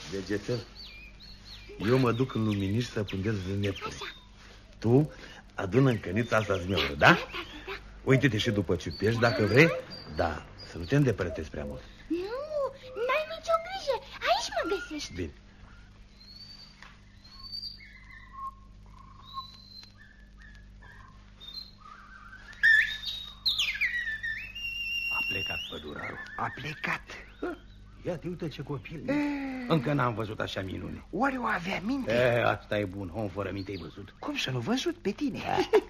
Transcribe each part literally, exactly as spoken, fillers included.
Degețel, eu mă duc în luminiș să pândez nepturi. Tu adună în cănița asta zmeură, da? Uite-te și după ciupești dacă vrei. Da, să nu te îndepărtezi prea mult. Nu, n-ai nicio grijă. Aici mă găsești. Bine. A plecat pădurarul. A plecat. Ia te uită ce copil. E... Încă n-am văzut așa minune. Oare o avea minte? E, asta e bun, om fără minte ai văzut. Cum să nu văzut pe tine?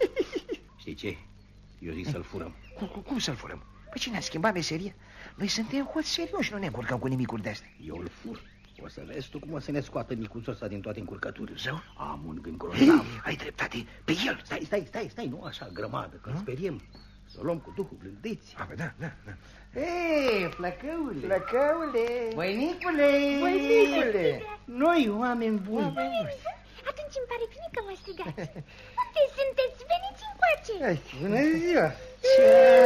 Știi ce? Eu zic să-l furăm. Cum, cum, cum să-l furăm? Păi cine a schimbat meseria? Noi suntem hoți serioși, nu ne încurcăm cu nimicuri de-astea. Eu îl fur. O să vezi tu cum o să ne scoată micuțul ăsta din toate încurcăturile. Zău? Am un gând grozav. Ai dreptate, pe el. Stai, stai, stai, stai, nu așa grămadă, că-l speriem. Să o luăm cu duhul blândeții. Ah, da, da, da. Ei, flăcăule! Flăcăule! Băinicule! Băinicule! Noi, oameni buni! Atunci îmi pare bine că mă strigați. Unde sunteți? Veniți încoace! Bună ziua! Ce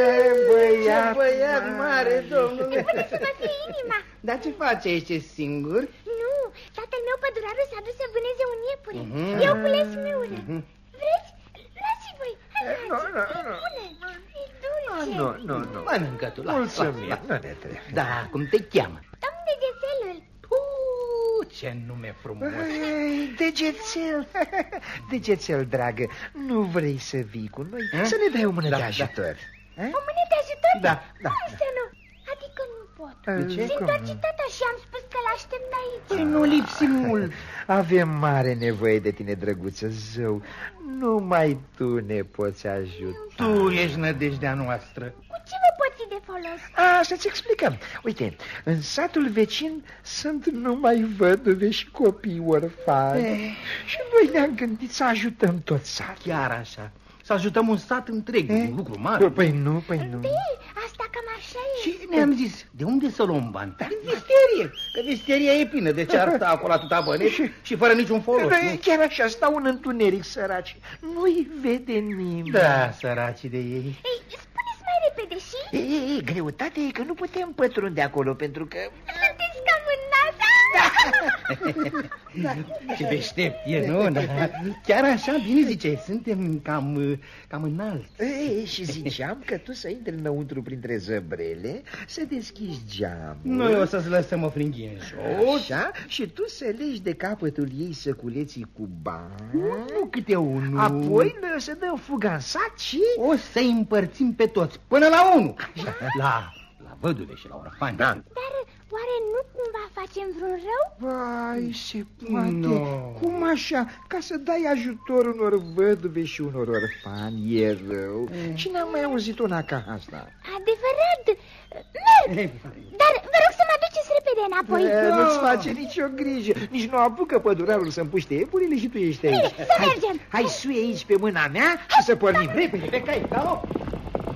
băiat, ce băiat mare, domnule! De până să mă fie inima! Dar ce face aici, singur? Nu, tatăl meu pădurarul s-a dus să vâneze un iepure. Uh-huh. Eu cules miură. Uh-huh. Vreți? Luați voi! Hai, Nu, luați! nu, E nu. bună! E dulce! Nu, nu, nu. Mănâncă tu, lasă. Mulțumim, nu ne trebuie. Da, cum te cheamă? Domn Degețelul! Uh, ce nume frumos. Ei, Degețel, Degețel, dragă, nu vrei să vii cu noi? A? Să ne dai o mână Da, de da. ajutor. A? O mână de ajutor? Da, da. Cum să nu? Adică nu pot. De ce? Se întoarce tata și am spus că l-aștept aici. Păi nu lipsi mult. Avem mare nevoie de tine, drăguță, zău. Numai tu ne poți ajuta. Tu ești nădejdea noastră. Cu ce vă pot fi de folos? A, să-ți explicăm. Uite, în satul vecin sunt numai văduve și copii orfani. Eh. Și noi ne-am gândit să ajutăm tot satul. Chiar așa. Să ajutăm un sat întreg, Eh? un lucru mare. Păi nu, păi nu. De, asta cam așa e. Și ne-am zis, de unde să luăm bani? Din visterie, că visteria e plină, de ce ar sta acolo atâta bani și fără niciun folos, Păi, nu? chiar așa, stau în întuneric, săraci. Nu-i vede nimeni. Da, săracii de ei. Ei, spuneți mai repede și... Ei, ei, ei, greutatea e că nu putem pătrunde acolo, pentru că... Sunteți cam în NASA? Ce deștept e, nu? Da. Chiar așa, bine zice, suntem cam, cam înalți. Ei, și ziceam că tu să intri înăuntru printre zăbrele, să deschizi geamul. Noi o să-ți lăsăm o fringhie în jos. Așa, și tu să legi de capătul ei săculeții cu bani. Nu câte unul. Apoi noi o să dăm fuga în sat și... O să-i împărțim pe toți, până la unul. La, la văduve și la orfani. Da. Dar oare nu cumva facem vreun rău? Vai, se poate. No. Cum așa? Ca să dai ajutor unor văduve și unor orfani e rău. Mm. Cine a mai auzit una ca asta? Adevărat, merg. Dar vă rog să mă duceți repede înapoi. E, nu-ți face nicio grijă. Nici nu apucă pădurarul să împuște iepurile și tu ești aici. Bine, să Hai, mergem. hai, suie aici pe mâna mea și să pornim repede pe cai. Galop!